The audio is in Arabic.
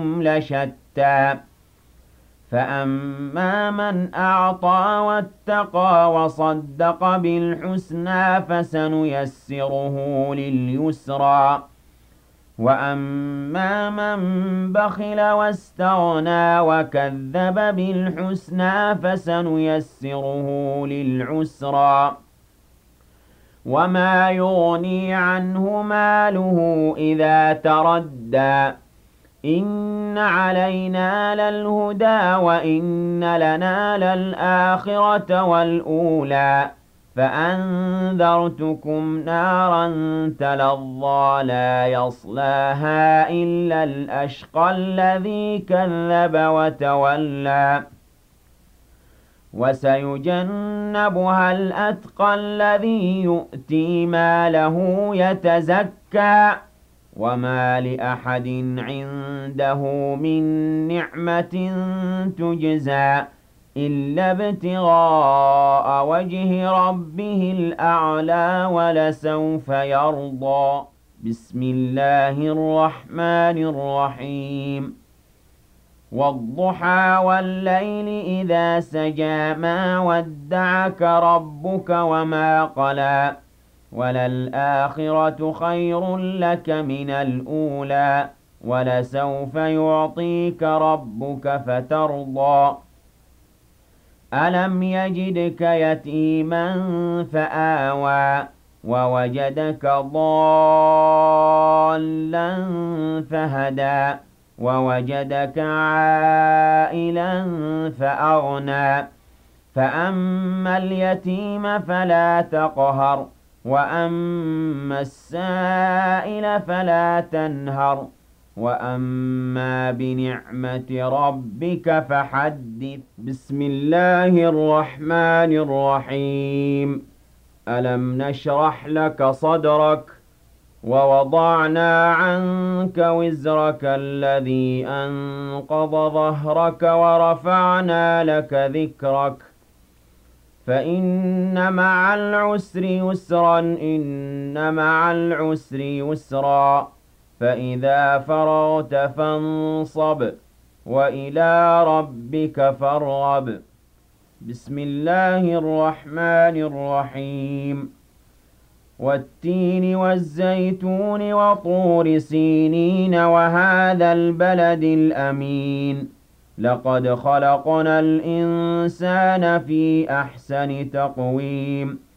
لشتى فأما من أعطى واتقى وصدق بالحسنى فسنيسره لليسرى وأما من بخل واستغنى وكذب بالحسنى فسنيسره للعسرى وما يغني عنه ماله إذا تردى إن علينا للهدى وإن لنا للآخرة والأولى فأنذرتكم نارا تلظى لا يصلاها إلا الأشقى الذي كذب وتولى وسيجنبها الأتقى الذي يؤتي ماله يتزكى وما لأحد عنده من نعمة تجزى إلا ابتغاء وجه ربه الأعلى ولسوف يرضى بسم الله الرحمن الرحيم والضحى والليل إذا سجى ما ودعك ربك وما قلى وللآخرة خير لك من الأولى ولسوف يعطيك ربك فترضى ألم يجدك يتيما فآوى ووجدك ضالا فهدى ووجدك عائلا فأغنى فأما اليتيم فلا تقهر وأما السائل فلا تنهر وأما بنعمة ربك فحدث بسم الله الرحمن الرحيم ألم نشرح لك صدرك ووضعنا عنك وزرك الذي أنقض ظهرك ورفعنا لك ذكرك فإن مع العسر يسرا إن مع العسر يسرا فإذا فرغت فانصب وإلى ربك فارغب بسم الله الرحمن الرحيم والتين والزيتون وطور سينين وهذا البلد الأمين لقد خلقنا الإنسان في أحسن تقويم